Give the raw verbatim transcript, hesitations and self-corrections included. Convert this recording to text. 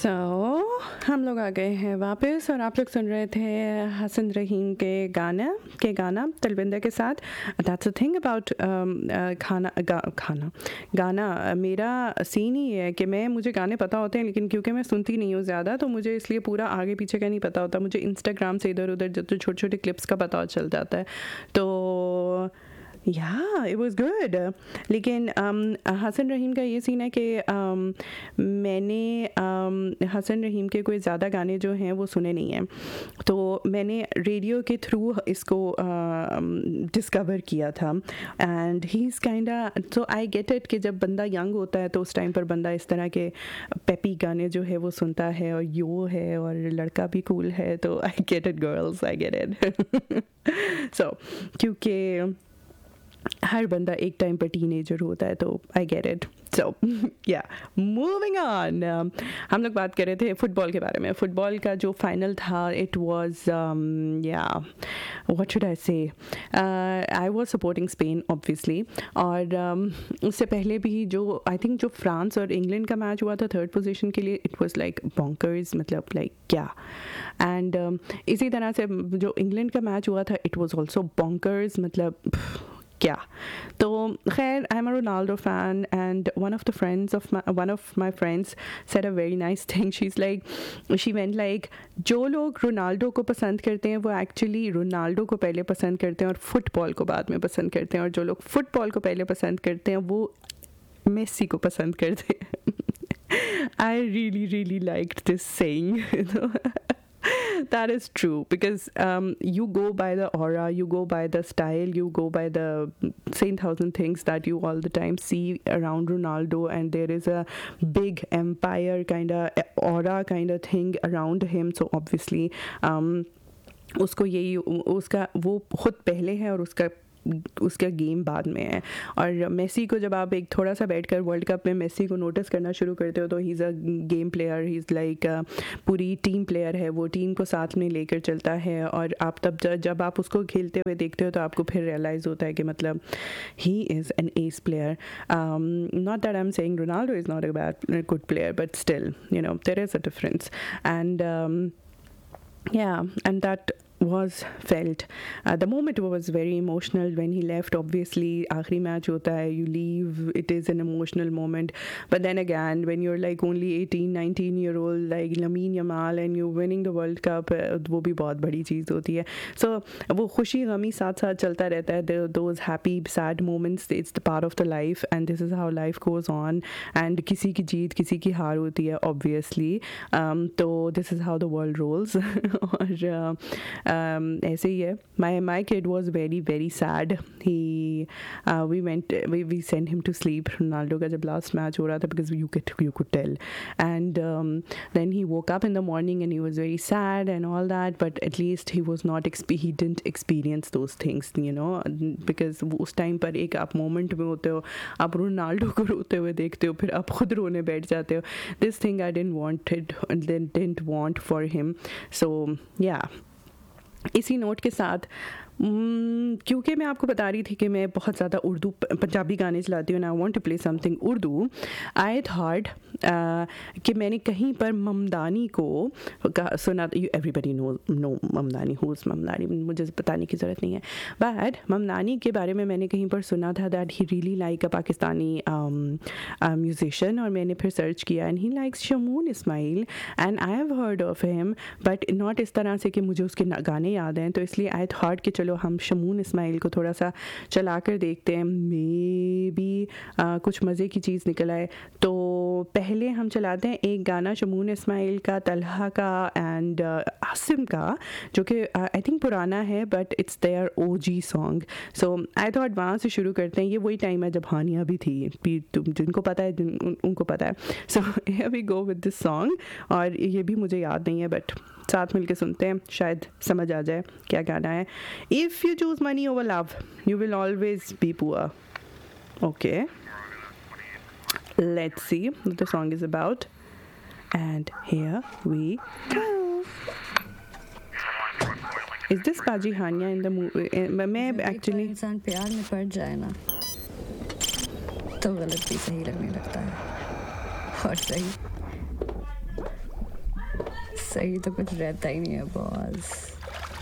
सो so, हम लोग आ गए हैं वापस और आप लोग सुन रहे थे हसन रहीम के गाना के गाना तलविंदर के साथ. दैट्स अ थिंग अबाउट खाना गा, खाना गाना. मेरा सीन ही है कि मैं मुझे गाने पता होते हैं, लेकिन क्योंकि मैं सुनती नहीं हूँ ज़्यादा, तो मुझे इसलिए पूरा आगे पीछे का नहीं पता होता. मुझे इंस्टाग्राम से इधर उधर जो छोटे छोटे क्लिप्स का पता चल जाता है. तो या इट वाज गुड. लेकिन um, हसन रहीम का ये सीन है कि um, मैंने um, हसन रहीम के कोई ज़्यादा गाने जो हैं वो सुने नहीं हैं, तो मैंने रेडियो के थ्रू इसको डिस्कवर uh, किया था. And he is kinda, so I get it कि जब बंदा यंग होता है तो उस टाइम पर बंदा इस तरह के पेपी गाने जो है वो सुनता है, और यो है और लड़का भी कूल है, तो I get it girls, I get it. सो क्योंकि हर बंदा एक टाइम पर टीनेजर होता है, तो आई गेट इट. सो या मूविंग ऑन. हम लोग बात कर रहे थे फुटबॉल के बारे में. फुटबॉल का जो फाइनल था, इट वाज या व्हाट शुड आई से, I was supporting Spain obviously. और um, उससे पहले भी जो आई थिंक जो फ्रांस और इंग्लैंड का मैच हुआ था थर्ड पोजीशन के लिए, इट वाज लाइक बॉन्कर्स, मतलब लाइक क्या. एंड um, इसी तरह से जो इंग्लैंड का मैच हुआ था, इट वाज आल्सो बॉन्कर्स, मतलब क्या. तो खैर, I am a Ronaldo fan, and one of the friends of my one of my friends said a very nice thing. She is like, she went like, जो लोग Ronaldo को पसंद करते हैं वो एक्चुअली रोनाल्डो को पहले पसंद करते हैं और फुटबॉल को बाद में पसंद करते हैं, और जो लोग फुटबॉल को पहले पसंद करते हैं वो मेसी को पसंद करते हैं. I really really liked this saying. That is true, because um, you go by the aura, you go by the style, you go by the same thousand things that you all the time see around Ronaldo, and there is a big empire kind of aura kind of thing around him. So obviously um, उसको यही उसका वो खुद पहले है और उसका उसका गेम बाद में है. और मेसी को जब आप एक थोड़ा सा बैठ कर वर्ल्ड कप में मेसी को नोटिस करना शुरू करते हो, तो he is a game player, he is like पूरी टीम प्लेयर है, वो टीम को साथ में लेकर चलता है. और आप तब जब आप उसको खेलते हुए देखते हो तो आपको फिर रियलाइज़ होता है कि मतलब he is an S player. Not that I am saying Ronaldo is not a bad good player, but still you know there is a difference. And yeah, and that was felt. Uh, the moment was very emotional when he left. Obviously, आखिरी match होता है, you leave, it is an emotional moment. But then again, when you're like only eighteen, nineteen year old, like Lamine Yamal, and you're winning the World Cup, वो भी बहुत बड़ी चीज़ होती है. So वो खुशी गमी साथ साथ चलता रहता है. Those happy, sad moments, it's the part of the life, and this is how life goes on. And किसी की जीत किसी की हार होती है obviously. Um, तो this is how the world rolls. और uh, Um, ऐसे ही है. My my kid was very very sad. He uh, we went we we sent him to sleep. Ronaldo का जब last match हो रहा था, because you could you could tell. And um, then he woke up in the morning and he was very sad and all that. But at least he was not exp- he didn't experience those things, you know, because उस time पर एक आप moment में होते हो, आप Ronaldo को रोते हुए देखते हो, फिर आप खुद रोने बैठ जाते हो. This thing I didn't want it, didn't want for him. So yeah. इसी नोट के साथ, क्योंकि मैं आपको बता रही थी कि मैं बहुत ज़्यादा उर्दू पंजाबी गाने चलाती हूँ, I want to play something Urdu. I thought कि मैंने कहीं पर ममदानी को सुना. Everybody know no Mamdani, who is Mamdani, मुझे बताने की ज़रूरत नहीं है. बट ममदानी के बारे में मैंने कहीं पर सुना था that he really like a Pakistani musician, और मैंने फिर सर्च किया, and he likes Shamoon Ismail, and I have heard of him, but not इस तरह से कि मुझे उसके गाने याद हैं. तो इसलिए आई थॉट कि चलो हम शमून इस्माइल को थोड़ा सा चला कर देखते हैं, मे बी कुछ मज़े की चीज़ निकल आए. तो पहले हम चलाते हैं एक गाना शमून इस्माइल का, तलहा का एंड आसिम का, जो कि आई थिंक पुराना है, but it's there oh ji song. So I thought वहाँ से शुरू करते हैं. ये वही टाइम है जब हानिया भी थी, तुम जिनको पता है जिन, उन, उनको पता है. So here we go with this song. और ये भी मुझे याद नहीं है, बट साथ मिलके सुनते हैं, शायद समझ आ जाए क्या गाना है. If you choose money over love, you will always be poor. Okay, let's see what the song is about, and here we go. Is this बाजी हानिया इन द मूवी? मैं एक्चुअली, इंसान प्यार में पड़ जाए ना तो गलत भी सही लगने लगता है, और सही सही तो कुछ रहता ही नहीं है बॉस।